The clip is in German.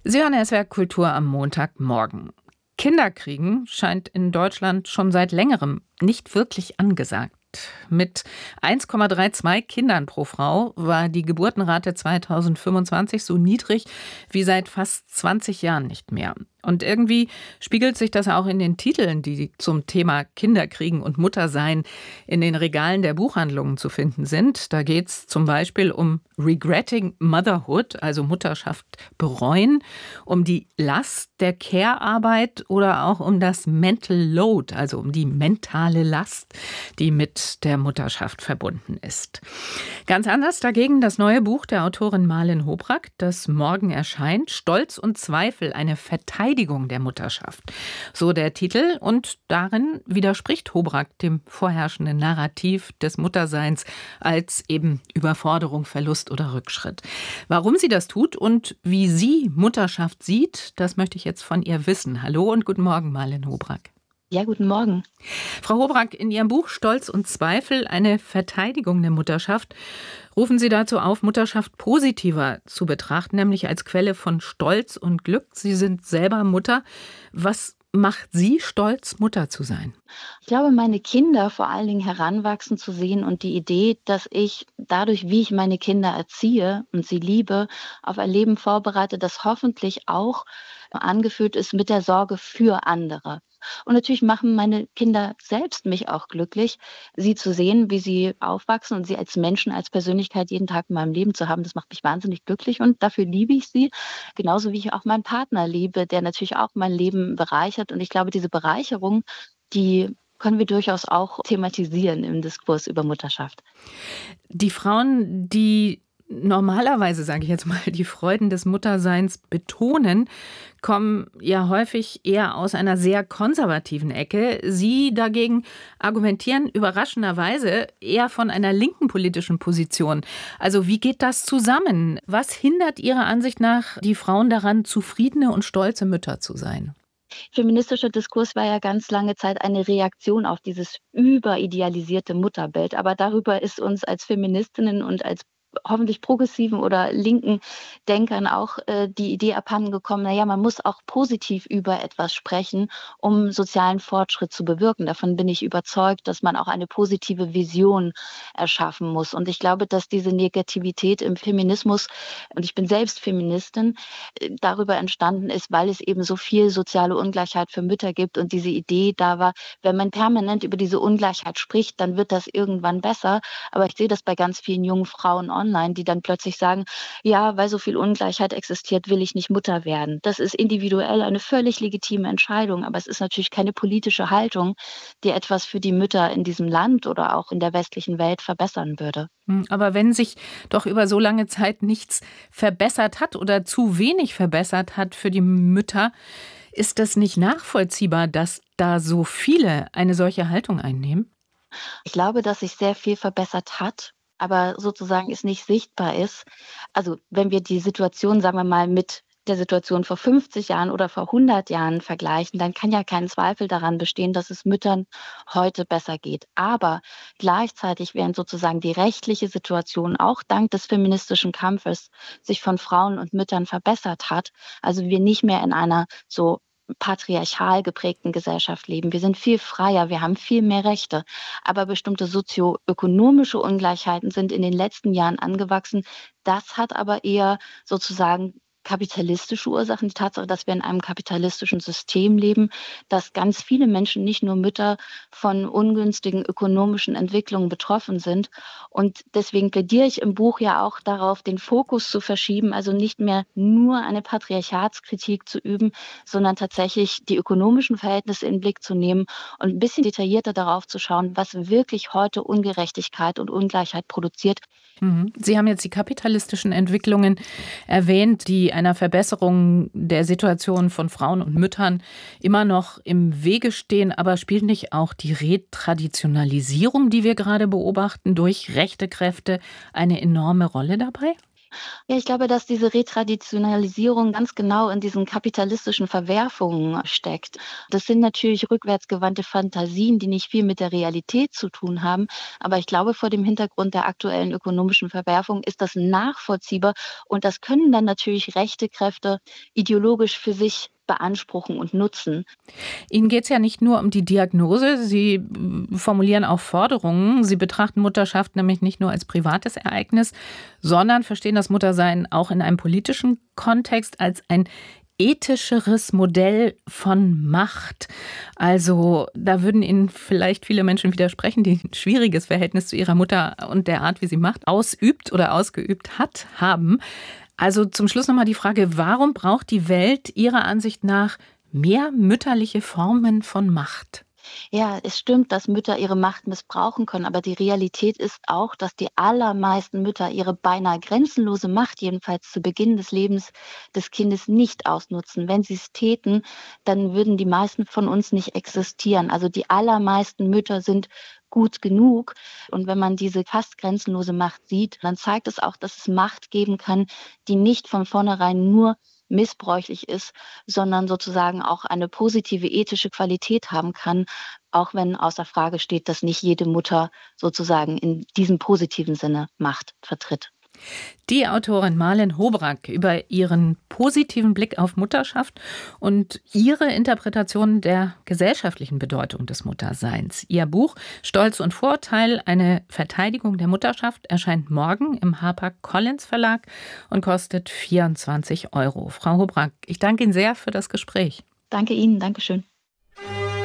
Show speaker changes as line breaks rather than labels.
Sie hören SWR Kultur am Montagmorgen. Kinderkriegen scheint in Deutschland schon seit längerem nicht wirklich angesagt. Mit 1,32 Kindern pro Frau war die Geburtenrate 2025 so niedrig wie seit fast 20 Jahren nicht mehr. Und irgendwie spiegelt sich das auch in den Titeln, die zum Thema Kinderkriegen und Muttersein in den Regalen der Buchhandlungen zu finden sind. Da geht es zum Beispiel um Regretting Motherhood, also Mutterschaft bereuen, um die Last der Care-Arbeit oder auch um das Mental Load, also um die mentale Last, die mit der Mutterschaft verbunden ist. Ganz anders dagegen das neue Buch der Autorin Malin Hobrak, das morgen erscheint, Stolz und Zweifel, eine Verteidigung der Mutterschaft. So der Titel, und darin widerspricht Hobrak dem vorherrschenden Narrativ des Mutterseins als eben Überforderung, Verlust oder Rückschritt. Warum sie das tut und wie sie Mutterschaft sieht, das möchte ich jetzt von ihr wissen. Hallo und guten Morgen, Malin Hobrak.
Ja, guten Morgen.
Frau Hobrak, in Ihrem Buch Stolz und Zweifel, eine Verteidigung der Mutterschaft, rufen Sie dazu auf, Mutterschaft positiver zu betrachten, nämlich als Quelle von Stolz und Glück. Sie sind selber Mutter. Was macht Sie stolz, Mutter zu sein?
Ich glaube, meine Kinder vor allen Dingen heranwachsen zu sehen und die Idee, dass ich dadurch, wie ich meine Kinder erziehe und sie liebe, auf ein Leben vorbereite, das hoffentlich auch angefüllt ist mit der Sorge für andere. Und natürlich machen meine Kinder selbst mich auch glücklich, sie zu sehen, wie sie aufwachsen und sie als Menschen, als Persönlichkeit jeden Tag in meinem Leben zu haben. Das macht mich wahnsinnig glücklich und dafür liebe ich sie. Genauso wie ich auch meinen Partner liebe, der natürlich auch mein Leben bereichert. Und ich glaube, diese Bereicherung, die können wir durchaus auch thematisieren im Diskurs über Mutterschaft.
Die Frauen, die normalerweise, sage ich jetzt mal, die Freuden des Mutterseins betonen, kommen ja häufig eher aus einer sehr konservativen Ecke. Sie dagegen argumentieren überraschenderweise eher von einer linken politischen Position. Also wie geht das zusammen? Was hindert Ihrer Ansicht nach die Frauen daran, zufriedene und stolze Mütter zu sein?
Feministischer Diskurs war ja ganz lange Zeit eine Reaktion auf dieses überidealisierte Mutterbild. Aber darüber ist uns als Feministinnen und als hoffentlich progressiven oder linken Denkern auch die Idee abhandengekommen, naja, man muss auch positiv über etwas sprechen, um sozialen Fortschritt zu bewirken. Davon bin ich überzeugt, dass man auch eine positive Vision erschaffen muss. Und ich glaube, dass diese Negativität im Feminismus, und ich bin selbst Feministin, darüber entstanden ist, weil es eben so viel soziale Ungleichheit für Mütter gibt und diese Idee da war, wenn man permanent über diese Ungleichheit spricht, dann wird das irgendwann besser. Aber ich sehe das bei ganz vielen jungen Frauen online, die dann plötzlich sagen, ja, weil so viel Ungleichheit existiert, will ich nicht Mutter werden. Das ist individuell eine völlig legitime Entscheidung, aber es ist natürlich keine politische Haltung, die etwas für die Mütter in diesem Land oder auch in der westlichen Welt verbessern würde.
Aber wenn sich doch über so lange Zeit nichts verbessert hat oder zu wenig verbessert hat für die Mütter, ist das nicht nachvollziehbar, dass da so viele eine solche Haltung einnehmen?
Ich glaube, dass sich sehr viel verbessert hat, aber sozusagen es nicht sichtbar ist. Also wenn wir die Situation, sagen wir mal, mit der Situation vor 50 Jahren oder vor 100 Jahren vergleichen, dann kann ja kein Zweifel daran bestehen, dass es Müttern heute besser geht. Aber gleichzeitig, während sozusagen die rechtliche Situation auch dank des feministischen Kampfes sich von Frauen und Müttern verbessert hat, also wir nicht mehr in einer so patriarchal geprägten Gesellschaft leben. Wir sind viel freier, wir haben viel mehr Rechte. Aber bestimmte sozioökonomische Ungleichheiten sind in den letzten Jahren angewachsen. Das hat aber eher sozusagen kapitalistische Ursachen, die Tatsache, dass wir in einem kapitalistischen System leben, dass ganz viele Menschen, nicht nur Mütter, von ungünstigen ökonomischen Entwicklungen betroffen sind. Und deswegen plädiere ich im Buch ja auch darauf, den Fokus zu verschieben, also nicht mehr nur eine Patriarchatskritik zu üben, sondern tatsächlich die ökonomischen Verhältnisse in den Blick zu nehmen und ein bisschen detaillierter darauf zu schauen, was wirklich heute Ungerechtigkeit und Ungleichheit produziert.
Sie haben jetzt die kapitalistischen Entwicklungen erwähnt, die einer Verbesserung der Situation von Frauen und Müttern immer noch im Wege stehen. Aber spielt nicht auch die Retraditionalisierung, die wir gerade beobachten, durch rechte Kräfte eine enorme Rolle dabei?
Ja, ich glaube, dass diese Retraditionalisierung ganz genau in diesen kapitalistischen Verwerfungen steckt. Das sind natürlich rückwärtsgewandte Fantasien, die nicht viel mit der Realität zu tun haben. Aber ich glaube, vor dem Hintergrund der aktuellen ökonomischen Verwerfung ist das nachvollziehbar. Und das können dann natürlich rechte Kräfte ideologisch für sich beanspruchen und nutzen.
Ihnen geht es ja nicht nur um die Diagnose, Sie formulieren auch Forderungen. Sie betrachten Mutterschaft nämlich nicht nur als privates Ereignis, sondern verstehen das Muttersein auch in einem politischen Kontext als ein ethischeres Modell von Macht. Also da würden Ihnen vielleicht viele Menschen widersprechen, die ein schwieriges Verhältnis zu ihrer Mutter und der Art, wie sie Macht ausübt oder ausgeübt hat, haben. Also zum Schluss nochmal die Frage, warum braucht die Welt Ihrer Ansicht nach mehr mütterliche Formen von Macht?
Ja, es stimmt, dass Mütter ihre Macht missbrauchen können, aber die Realität ist auch, dass die allermeisten Mütter ihre beinahe grenzenlose Macht, jedenfalls zu Beginn des Lebens des Kindes, nicht ausnutzen. Wenn sie es täten, dann würden die meisten von uns nicht existieren. Also die allermeisten Mütter sind gut genug. Und wenn man diese fast grenzenlose Macht sieht, dann zeigt es auch, dass es Macht geben kann, die nicht von vornherein nur missbräuchlich ist, sondern sozusagen auch eine positive ethische Qualität haben kann, auch wenn außer Frage steht, dass nicht jede Mutter sozusagen in diesem positiven Sinne Macht vertritt.
Die Autorin Marlen Hobrak über ihren positiven Blick auf Mutterschaft und ihre Interpretation der gesellschaftlichen Bedeutung des Mutterseins. Ihr Buch Stolz und Vorurteil, eine Verteidigung der Mutterschaft, erscheint morgen im HarperCollins Verlag und kostet 24 Euro. Frau Hobrak, ich danke Ihnen sehr für das Gespräch.
Danke Ihnen, Dankeschön.